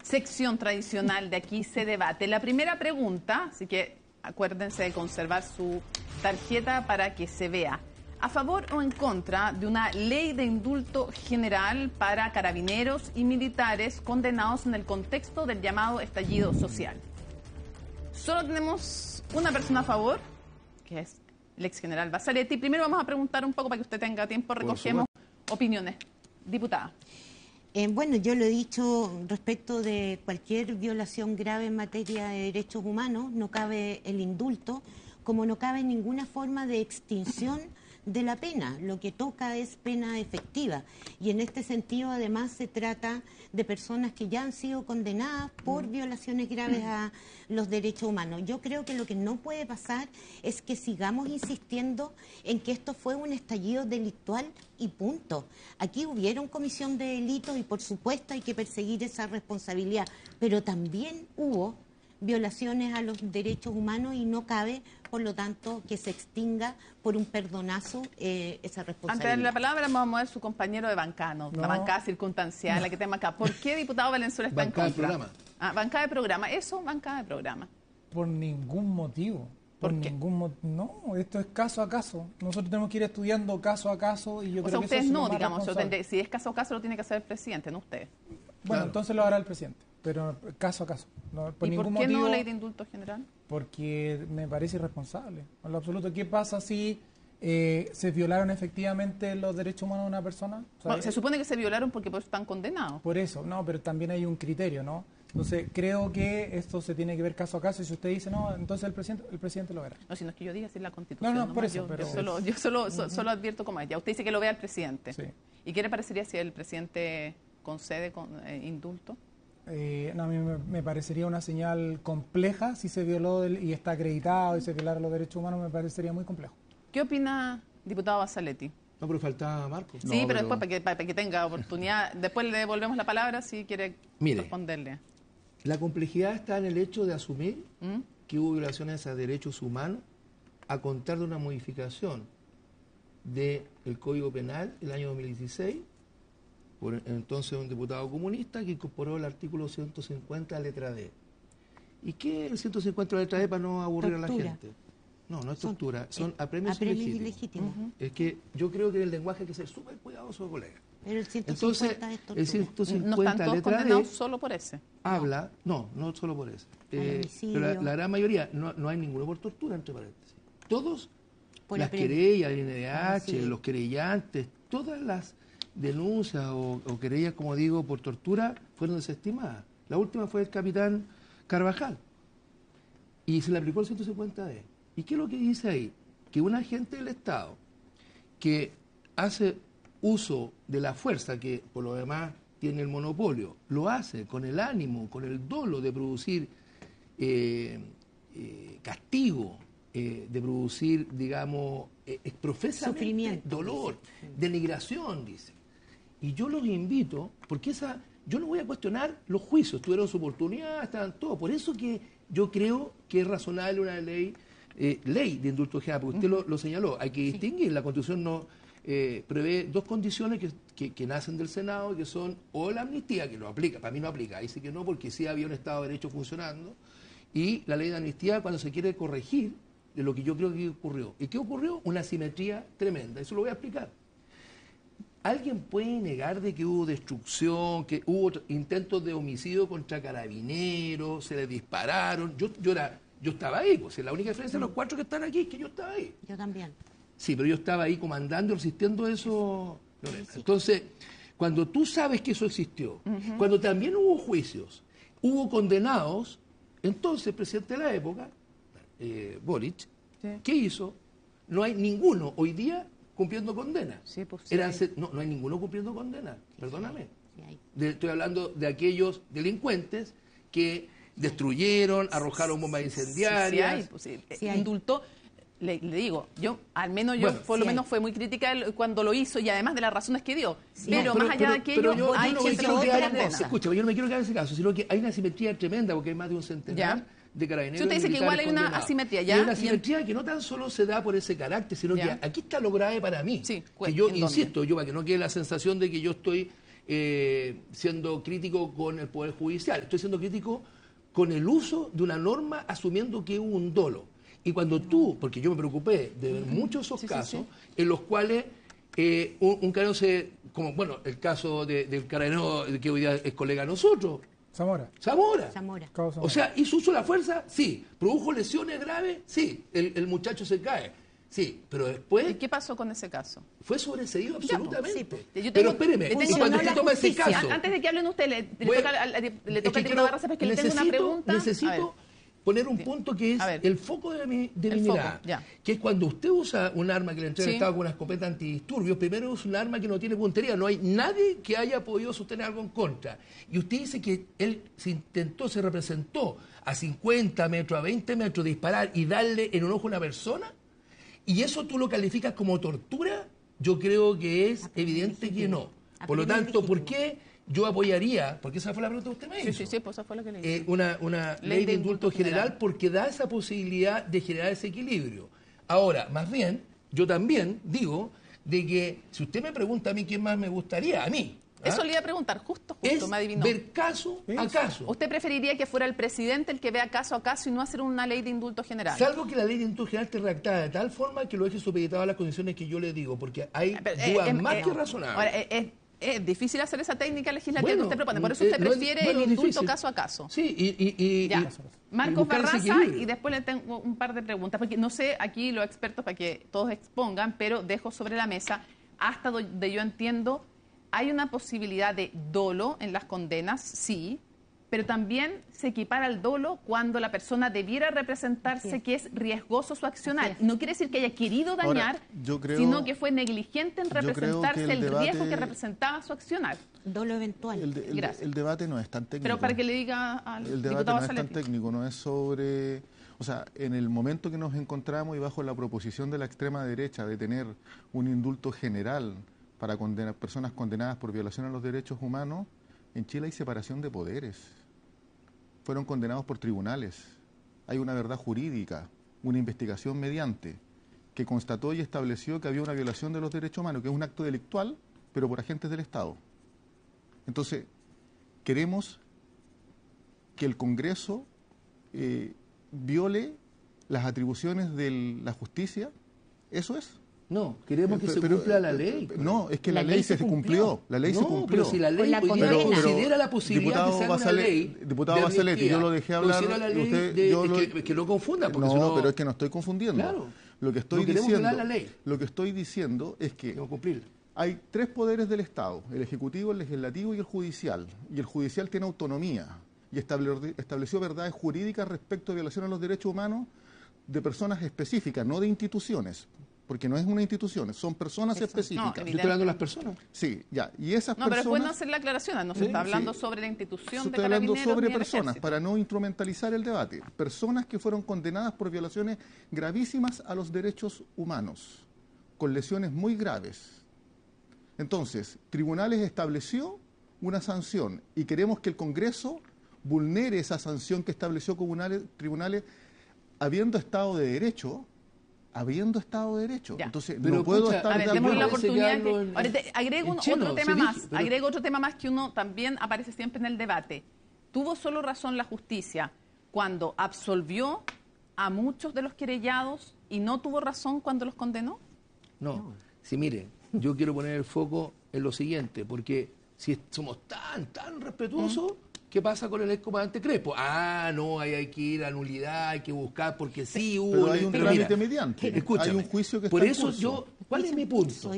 sección tradicional de Aquí se debate. La primera pregunta, así que acuérdense de conservar su tarjeta para que se vea. ¿A favor o en contra de una ley de indulto general para carabineros y militares condenados en el contexto del llamado estallido social? Solo tenemos una persona a favor, que es el ex general Basaretti. Primero vamos a preguntar un poco para que usted tenga tiempo, recogemos opiniones. Diputada. Bueno, yo lo he dicho respecto de cualquier violación grave en materia de derechos humanos, no cabe el indulto, como no cabe ninguna forma de extinción de la pena. Lo que toca es pena efectiva. Y en este sentido, además, se trata de personas que ya han sido condenadas por violaciones graves a los derechos humanos. Yo creo que lo que no puede pasar es que sigamos insistiendo en que esto fue un estallido delictual y punto. Aquí hubieron comisión de delitos y, por supuesto, hay que perseguir esa responsabilidad. Pero también hubo violaciones a los derechos humanos y no cabe, por lo tanto, que se extinga por un perdonazo esa responsabilidad. Antes de darle la palabra, vamos a mover su compañero de bancada, la bancada circunstancial, la que tenemos acá. ¿Por qué, diputado Valenzuela, está en contra? Bancada de programa. Bancada de programa. Eso, bancada de programa. Por ningún motivo. ¿Por qué? No, esto es caso a caso. Nosotros tenemos que ir estudiando caso a caso y yo creo que ustedes eso es no, lo más digamos, responsable. si es caso a caso lo tiene que hacer el presidente, no usted. Bueno, entonces lo hará el presidente, pero caso a caso. No, por ¿Y ningún por qué motivo, no ley de indulto general? Porque me parece irresponsable. En lo absoluto, ¿qué pasa si se violaron efectivamente los derechos humanos de una persona? O sea, Bueno, se supone que se violaron porque por eso están condenados. Por eso, no, pero también hay un criterio, ¿no? Entonces, creo que esto se tiene que ver caso a caso y si usted dice no, entonces el presidente lo verá. No, si no es que yo diga, si es la Constitución. No, por eso. Yo solo advierto como ella. Usted dice que lo vea el presidente. Sí. ¿Y qué le parecería si el presidente concede indulto? No, a mí me parecería una señal compleja si se violó y está acreditado y se violaron los derechos humanos, me parecería muy complejo. ¿Qué opina, diputado Basaretti? No, pero faltaba Marcos. Sí, pero después para que tenga oportunidad, después le devolvemos la palabra si quiere responderle. La complejidad está en el hecho de asumir que hubo violaciones a derechos humanos a contar de una modificación del Código Penal el año 2016 por entonces un diputado comunista que incorporó el artículo 150 letra D. ¿Y qué es el 150 letra D para no aburrir Tortura. a la gente? No, no es tortura, son apremios ilegítimos. Es que yo creo que en el lenguaje hay que ser súper cuidadoso, colega. Pero el 150 Entonces, es tortura. el 150 ¿No están todos letra condenados D solo por ese? habla, no solo por eso. homicidio. Pero la gran mayoría, no hay ninguno por tortura, entre paréntesis. Todos, Por las apremio. querellas, el NDH, Homicidio. los querellantes, todas las denuncias o querellas, como digo, por tortura, fueron desestimadas. La última fue el capitán Carvajal. Y se le aplicó el 150D. ¿Y qué es lo que dice ahí? Que un agente del Estado que hace uso de la fuerza, que por lo demás tiene el monopolio, lo hace con el ánimo, con el dolo de producir castigo, de producir, digamos, profesamente Sufrimiento, dolor, dice. denigración, dice. Y yo los invito, porque yo no voy a cuestionar los juicios, tuvieron su oportunidad, estaban todos. Por eso que yo creo que es razonable una ley de indulto general, porque usted lo señaló, hay que distinguir, la Constitución no prevé dos condiciones que nacen del Senado, que son o la amnistía, que lo aplica, para mí no aplica, ahí sí que no, porque sí había un Estado de Derecho funcionando, y la ley de amnistía cuando se quiere corregir de lo que yo creo que ocurrió. ¿Y qué ocurrió? Una asimetría tremenda, eso lo voy a explicar. ¿Alguien puede negar de que hubo destrucción, que hubo intentos de homicidio contra carabineros, se les dispararon? Yo estaba ahí, pues la única diferencia de los cuatro que están aquí es que yo estaba ahí. Yo también. Sí, pero yo estaba ahí comandando, resistiendo eso. Entonces, cuando tú sabes que eso existió, cuando también hubo juicios, hubo condenados, entonces el presidente de la época, Boric, ¿qué hizo? No hay ninguno hoy día cumpliendo condena. Sí, pues, No hay ninguno cumpliendo condena, perdóname. Sí hay. Estoy hablando de aquellos delincuentes que destruyeron, arrojaron bombas incendiarias. Sí hay. Indultó. Le digo, por lo menos fue muy crítica cuando lo hizo y además de las razones que dio. Sí, pero más allá de aquello, hay no me gente quiero que quedar- condena. escúchame, yo no me quiero quedar en ese caso, sino que hay una asimetría tremenda porque hay más de un centenar de carabineros. Si usted dice que igual hay una asimetría, ¿ya? Y una asimetría que no tan solo se da por ese carácter, sino que aquí está lo grave para mí. Sí, que yo ¿en insisto, yo para que no quede la sensación de que yo estoy siendo crítico con el Poder Judicial, estoy siendo crítico con el uso de una norma asumiendo que hubo un dolo. Y cuando tú, porque yo me preocupé de ver muchos de esos casos en los cuales un carabinero como bueno, el caso del carabinero que hoy día es colega de nosotros, Zamora. O sea, ¿hizo uso de la fuerza? Sí. ¿Produjo lesiones graves? Sí. El muchacho se cae. Sí, pero después... ¿Y qué pasó con ese caso? Fue sobreseído absolutamente. Sí, pero espéreme, cuando usted toma ese caso... Antes de que hablen ustedes, le toca al diputado Barraza, porque le tengo una pregunta. Necesito poner un punto que es el foco de mi mirada, que es cuando usted usa un arma que le entrega el Estado con una escopeta antidisturbios, primero es un arma que no tiene puntería, no hay nadie que haya podido sostener algo en contra. Y usted dice que él se representó a 50 metros, a 20 metros, disparar y darle en un ojo a una persona, y eso tú lo calificas como tortura, yo creo que es evidente que no. Por lo tanto, ¿por qué yo apoyaría, porque esa fue la pregunta que usted me hizo, pues esa fue la que le hice, una ley de indulto general, porque da esa posibilidad de generar ese equilibrio? Ahora, más bien, yo también digo de que si usted me pregunta a mí quién más me gustaría, a mí. Eso le iba a preguntar, justo, es me adivinó. Ver caso a caso. ¿Usted preferiría que fuera el presidente el que vea caso a caso y no hacer una ley de indulto general? Salvo que la ley de indulto general esté redactada de tal forma que lo deje supeditado a las condiciones que yo le digo, porque hay dudas más que razonables. Ahora, es difícil hacer esa técnica legislativa que usted propone, por eso usted prefiere el indulto caso a caso. Sí, Marcos Barraza, y después le tengo un par de preguntas, porque no sé, aquí los expertos para que todos expongan, pero dejo sobre la mesa, hasta donde yo entiendo, hay una posibilidad de dolo en las condenas, sí, pero también se equipara al dolo cuando la persona debiera representarse que es riesgoso su accionar. No quiere decir que haya querido dañar, sino que fue negligente en representarse el riesgo que representaba su accionar. Dolo eventual. El debate no es tan técnico. Pero para que le diga al diputado Saletti. El debate no es tan técnico, no es sobre... O sea, en el momento que nos encontramos y bajo la proposición de la extrema derecha de tener un indulto general para personas condenadas por violación a los derechos humanos, en Chile hay separación de poderes. Fueron condenados por tribunales. Hay una verdad jurídica, una investigación mediante, que constató y estableció que había una violación de los derechos humanos, que es un acto delictual, pero por agentes del Estado. Entonces, queremos que el Congreso viole las atribuciones de la justicia. ¿Eso es? No, queremos que se cumpla la ley. No, es que la ley se cumplió. La ley se cumplió. Pero si la ley considera la posibilidad de ser una ley. Diputado Basaletti, yo lo dejé hablar. Que no confunda. No, pero es que no estoy confundiendo. Claro. Lo que estoy diciendo es que hay tres poderes del Estado: el Ejecutivo, el Legislativo y el Judicial. Y el Judicial tiene autonomía y estableció verdades jurídicas respecto a violación a los derechos humanos de personas específicas, no de instituciones. Porque no es una institución, son personas específicas. Yo estoy hablando de las personas. Sí, ya. Y esas personas... pero después no hacer la aclaración, no se está hablando sobre la institución de Carabineros. Estoy hablando sobre personas, para no instrumentalizar el debate. Personas que fueron condenadas por violaciones gravísimas a los derechos humanos, con lesiones muy graves. Entonces, tribunales estableció una sanción y queremos que el Congreso vulnere esa sanción que estableció tribunales habiendo Estado de Derecho. Entonces pero no puedo estar de acuerdo. La oportunidad agrego otro tema más que uno también aparece siempre en el debate. ¿Tuvo solo razón la justicia cuando absolvió a muchos de los querellados y no tuvo razón cuando los condenó? No. Sí, mire, yo quiero poner el foco en lo siguiente, porque si somos tan respetuosos, ¿qué pasa con el excomandante Crespo? No, hay que ir a nulidad, hay que buscar, porque sí hubo... Pero hay un trámite mediante. Escúchame, hay un juicio que por está eso en curso. yo... ¿Cuál es mi punto?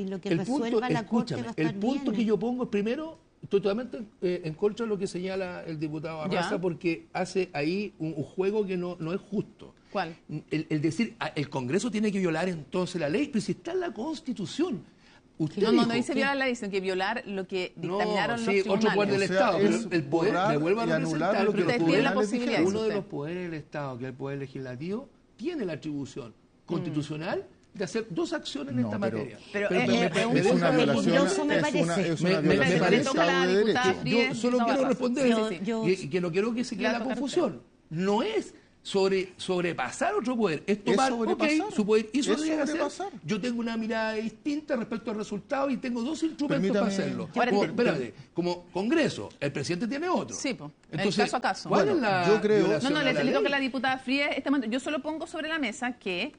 El punto que yo pongo es, primero, estoy totalmente en contra de lo que señala el diputado Barraza, porque hace ahí un juego que no es justo. ¿Cuál? El decir, el Congreso tiene que violar entonces la ley, pero si está en la Constitución... No dice violar la ley, sino que violar lo que dictaminaron los tribunales. Otro poder del Estado, el poder, me vuelvo a representar, lo que los poderes uno de los poderes del Estado, que es el poder legislativo, tiene la atribución constitucional de hacer dos acciones en esta materia. Pero es una violación, me parece Estado de Derecho. Yo solo quiero responder, que no quiero que se quede la confusión. No es sobrepasar otro poder. Es ¿Es tomar, sobrepasar? su poder hizo ¿Es lo que tiene que sobrepasar? hacer. Yo tengo una mirada distinta respecto al resultado y tengo dos instrumentos para Permítame- hacerlo. Ahora, Como, espérate, como Congreso, el presidente tiene otro. Sí, pues, Entonces, el caso a caso. ¿cuál Bueno, es la yo creo- violación No, a le la explico ley? que la diputada Frías, yo solo pongo sobre la mesa que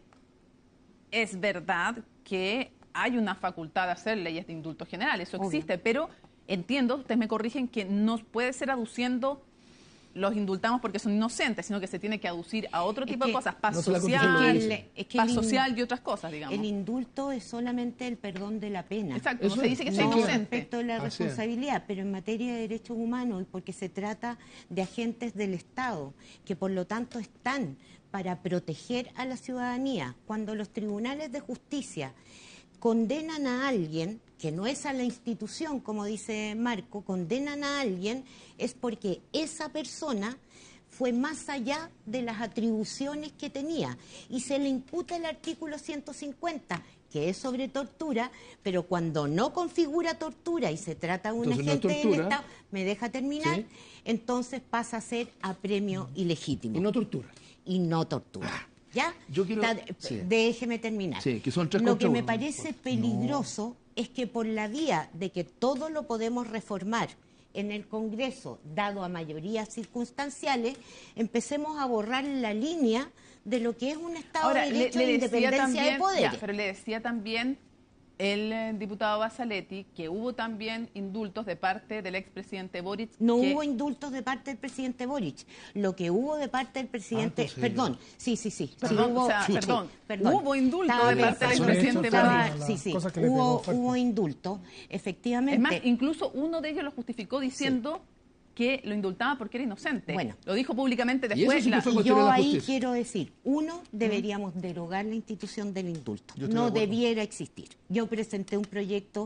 es verdad que hay una facultad de hacer leyes de indulto general, eso Obvio. existe, pero entiendo, ustedes me corrigen, que no puede ser aduciendo los indultamos porque son inocentes, sino que se tiene que aducir a otro Es tipo de que- cosas, paz No, si la Constitución lo social, dice. Es que paz el in- social y otras cosas, digamos. El indulto es solamente el perdón de la pena. Exacto, Eso no se es. dice que No sea inocente. respecto de la Así es. responsabilidad, pero en materia de derechos humanos y porque se trata de agentes del Estado, que por lo tanto están para proteger a la ciudadanía. Cuando los tribunales de justicia condenan a alguien, que no es a la institución, como dice Marco, condenan a alguien, es porque esa persona fue más allá de las atribuciones que tenía y se le imputa el artículo 150, que es sobre tortura, pero cuando no configura tortura y se trata de un Entonces, no es agente del tortura. Estado, me deja terminar, Sí. entonces pasa a ser apremio ilegítimo Y no tortura. y no tortura. ¿Ya? Yo quiero- sí. Déjeme terminar. Sí, que son 3 Lo contra que me 1. parece peligroso es que por la vía de que todo lo podemos reformar en el Congreso, dado a mayorías circunstanciales, empecemos a borrar la línea de lo que es un Estado Ahora, de Derecho e independencia de poderes. pero le decía también el diputado Basaletti que hubo también indultos de parte del expresidente Boric. No que- hubo indultos de parte del presidente Boric. Lo que hubo de parte del presidente... entonces- Perdón, sí. Perdón, hubo, o sea, sí, perdón, perdón. hubo indulto Estaba de parte del pensando- expresidente estaba- Boric. Sí, sí, Cosas que le pegó hubo, fuerte. hubo indulto, efectivamente. Es más, incluso uno de ellos lo justificó diciendo que lo indultaba porque era inocente. Bueno. Lo dijo públicamente eso después. sí que fue Y cuestión de yo la ahí justicia. quiero decir, uno, deberíamos derogar la institución del indulto. Yo estoy de No acuerdo. debiera existir. Yo presenté un proyecto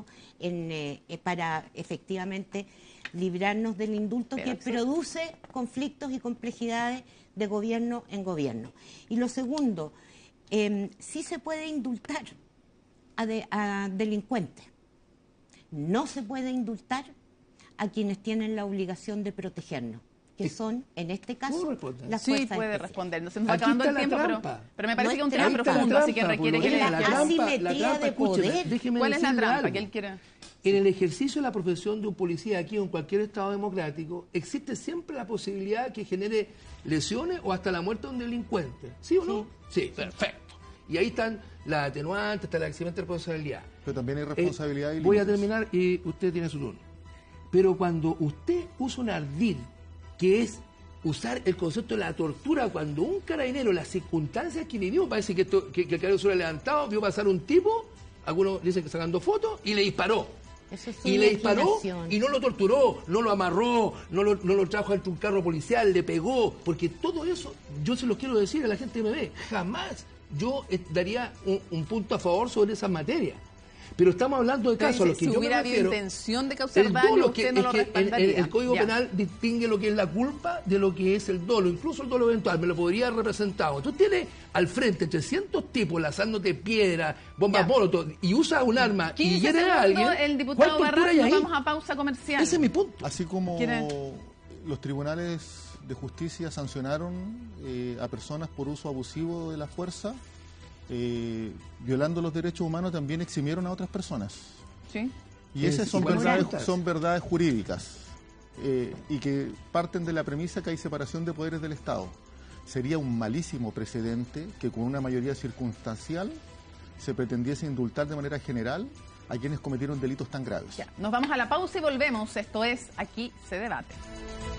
para efectivamente librarnos del indulto Pero que eso- produce conflictos y complejidades de gobierno en gobierno. Y lo segundo, sí se puede indultar a delincuentes. No se puede indultar a quienes tienen la obligación de protegernos, que son, en este caso, ¿Puedo responder? las Sí, fuerzas puede especiales. responder. No se nos va Aquí acabando está el la tiempo, trampa. pero me parece que es un No tema es trampa, profundo, así que trampa, requiere que porque le la la trampa- explique. asimetría de escúcheme, poder. déjeme ¿Cuál es la decirle trampa algo. que él quiere? En el ejercicio de la profesión de un policía aquí o en cualquier Estado democrático, existe siempre la posibilidad que genere lesiones o hasta la muerte de un delincuente. ¿Sí o no? Sí, perfecto. Y ahí están las atenuantes, está el accidente de responsabilidad. Pero también hay responsabilidad y Voy a límites. terminar y usted tiene su turno. Pero cuando usted usa un ardid, que es usar el concepto de la tortura, cuando un carabinero, las circunstancias que vivió, parece que, que el carabinero se lo ha levantado, vio pasar un tipo, algunos dicen que sacando fotos, y le disparó. Eso es Y una le disparó imaginación. y no lo torturó, no lo amarró, no lo trajo dentro de un carro policial, le pegó, porque todo eso, yo se lo quiero decir a la gente que me ve, jamás yo daría un punto a favor sobre esas materias. Pero estamos hablando de casos a los que si yo me hubiera habido refiero. intención de causar El daño, dolo, usted no lo es que respaldaría. el Código Ya. Penal distingue lo que es la culpa de lo que es el dolo, incluso el dolo eventual, me lo podría haber representado. Tú tienes al frente 300 tipos lanzándote piedras, bombas Ya. molotov, y usas un arma y 15 hieres a segundos, alguien. el diputado ¿cuál tortura Barras, hay nos ahí? vamos a pausa comercial. Ese es mi punto. Así como ¿Quiere? los tribunales de justicia sancionaron a personas por uso abusivo de la fuerza, violando los derechos humanos, también eximieron a otras personas. Sí. Y esas son Igual verdades, tantas. son verdades jurídicas y que parten de la premisa que hay separación de poderes del Estado. Sería un malísimo precedente que con una mayoría circunstancial se pretendiese indultar de manera general a quienes cometieron delitos tan graves. Ya. Nos vamos a la pausa y volvemos. Esto es Aquí se debate.